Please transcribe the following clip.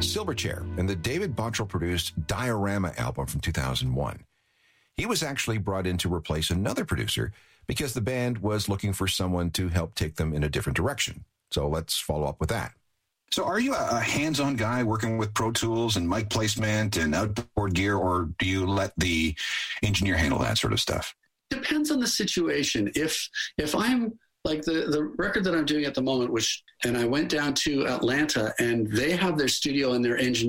Silverchair and the David Bottrell-produced Diorama album from 2001. He was actually brought in to replace another producer because the band was looking for someone to help take them in a different direction. So let's follow up with that. So are you a hands-on guy working with Pro Tools and mic placement and outboard gear, or do you let the engineer handle that sort of stuff? Depends on the situation. If I'm like the record that I'm doing at the moment, and I went down to Atlanta and they have their studio and their engineer